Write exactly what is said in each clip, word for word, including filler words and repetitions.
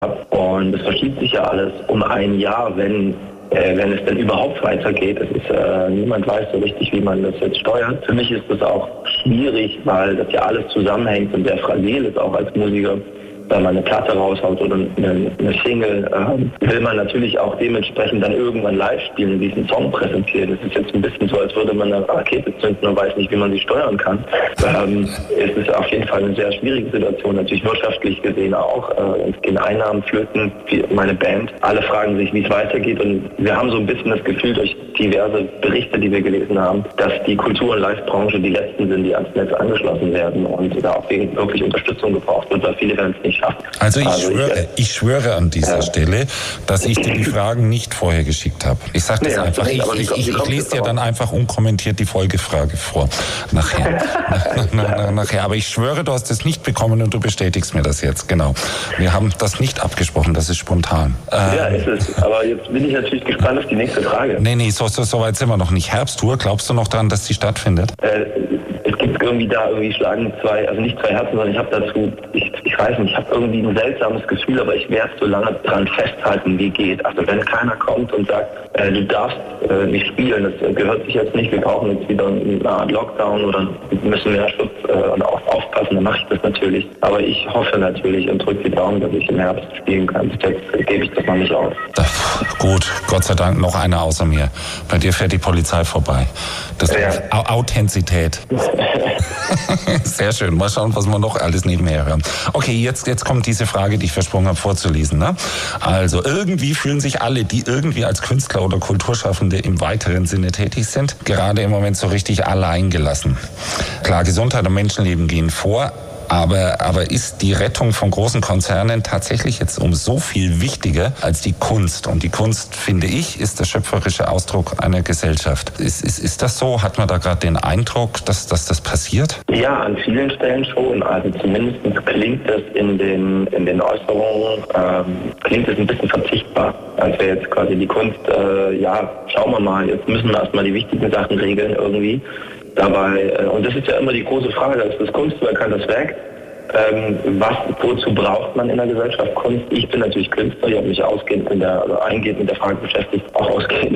Und es verschiebt sich ja alles um ein Jahr, wenn äh, wenn es denn überhaupt weitergeht. Es ist, äh, niemand weiß so richtig, wie man das jetzt steuert. Für mich ist das auch schwierig, weil das ja alles zusammenhängt und sehr fragil ist, auch als Musiker. Wenn man eine Platte raushaut oder eine, eine Single, äh, will man natürlich auch dementsprechend dann irgendwann live spielen, diesen Song präsentieren. Es ist jetzt ein bisschen so, als würde man eine Rakete zünden und weiß nicht, wie man sie steuern kann. Ähm, es ist auf jeden Fall eine sehr schwierige Situation, natürlich wirtschaftlich gesehen auch. Äh, es gehen Einnahmen flöten, wie meine Band. Alle fragen sich, wie es weitergeht, und wir haben so ein bisschen das Gefühl durch diverse Berichte, die wir gelesen haben, dass die Kultur- und Live-Branche die letzten sind, die ans Netz angeschlossen werden und da auch wirklich Unterstützung gebraucht wird, weil viele werden es nicht. Also ich, also schwöre, ich, ich schwöre an dieser ja. Stelle, dass ich dir die Fragen nicht vorher geschickt habe. Ich sage das nee, einfach. Ich, ich, ich, ich lese dir dann einfach unkommentiert die Folgefrage vor. Nachher. nach, nach, nach, nachher. Aber ich schwöre, du hast es nicht bekommen und du bestätigst mir das jetzt. Genau. Wir haben das nicht abgesprochen, das ist spontan. Ja, ähm, ist es. Aber jetzt bin ich natürlich gespannt auf die nächste Frage. Nee, nee, so, so, so weit sind wir noch nicht. Herbsttour, glaubst du noch dran, dass die stattfindet? Äh, es gibt irgendwie da, irgendwie schlagen zwei, also nicht zwei Herzen, sondern ich habe dazu, ich, ich weiß nicht, ich habe irgendwie ein seltsames Gefühl, aber ich werde so lange dran festhalten, wie geht. Also wenn keiner kommt und sagt, äh, du darfst äh, nicht spielen, das gehört sich jetzt nicht, wir brauchen jetzt wieder eine Art Lockdown oder müssen mehr Schutz äh, und auch aufpassen, dann mache ich das natürlich. Aber ich hoffe natürlich und drücke die Daumen, dass ich im Herbst spielen kann. Jetzt gebe ich das noch nicht aus. Das, gut, Gott sei Dank noch einer außer mir. Bei dir fährt die Polizei vorbei. Das ja. ist Authentizität. Sehr schön. Mal schauen, was wir noch alles nebenher hören. Okay, jetzt, jetzt kommt diese Frage, die ich versprochen habe vorzulesen. Ne? Also irgendwie fühlen sich alle, die irgendwie als Künstler oder Kulturschaffende im weiteren Sinne tätig sind, gerade im Moment so richtig alleingelassen. Klar, Gesundheit und Menschenleben gehen vor. Aber, aber ist die Rettung von großen Konzernen tatsächlich jetzt um so viel wichtiger als die Kunst? Und die Kunst, finde ich, ist der schöpferische Ausdruck einer Gesellschaft. Ist, ist, ist das so? Hat man da gerade den Eindruck, dass, dass das passiert? Ja, an vielen Stellen schon. Also zumindest klingt es in den, in den Äußerungen, ähm, klingt es ein bisschen verzichtbar. Als wäre jetzt quasi die Kunst, äh, ja, schauen wir mal, jetzt müssen wir erstmal die wichtigen Sachen regeln irgendwie. Dabei, und das ist ja immer die große Frage, ist das Kunstwerk, kann das weg? Ähm, was, wozu braucht man in der Gesellschaft Kunst? Ich bin natürlich Künstler, ich habe mich ausgehend in der, also eingehend mit der Frage beschäftigt, auch ausgehend.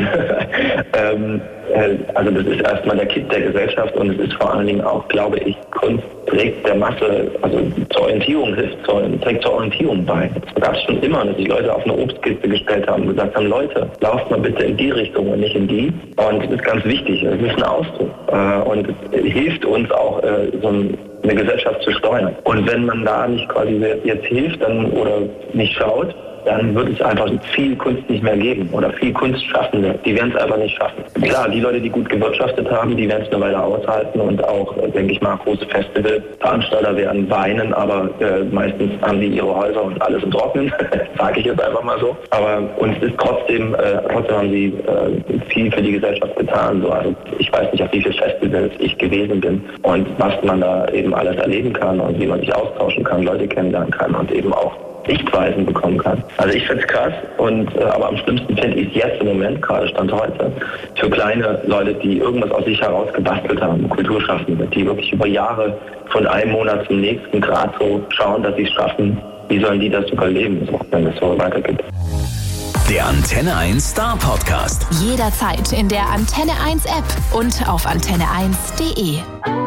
ähm, also das ist erstmal der Kitt der Gesellschaft und es ist vor allen Dingen auch, glaube ich, Kunst trägt der Masse, also zur Orientierung hilft, trägt zur Orientierung bei. Das gab es schon immer, dass sich Leute auf eine Obstkiste gestellt haben und gesagt haben, Leute, lauft mal bitte in die Richtung und nicht in die. Und das ist ganz wichtig, es ist ein Ausdruck. Und es hilft uns auch, so eine Gesellschaft zu steuern. Und wenn man da nicht quasi jetzt hilft dann oder nicht schaut, dann wird es einfach viel Kunst nicht mehr geben oder viel Kunstschaffende. Die werden es einfach nicht schaffen. Klar, die Leute, die gut gewirtschaftet haben, die werden es eine Weile aushalten und auch, denke ich mal, große Festivalveranstalter werden weinen, aber äh, meistens haben die ihre Häuser und alles im Trocknen, sage ich jetzt einfach mal so. Aber uns ist trotzdem, äh, trotzdem haben sie äh, viel für die Gesellschaft getan. So. Also ich weiß nicht, auf wie viele Festivals ich gewesen bin und was man da eben alles erleben kann und wie man sich austauschen kann, Leute kennenlernen kann und eben auch Sichtweisen bekommen kann. Also ich finde es krass, und äh, aber am schlimmsten finde ich es jetzt im Moment, gerade Stand heute, für kleine Leute, die irgendwas aus sich heraus gebastelt haben, Kulturschaffende, die wirklich über Jahre von einem Monat zum nächsten gerade so schauen, dass sie es schaffen. Wie sollen die das überleben, wenn es so weitergeht? Der Antenne eins Star Podcast. Jederzeit in der Antenne eins App und auf antenne eins punkt de.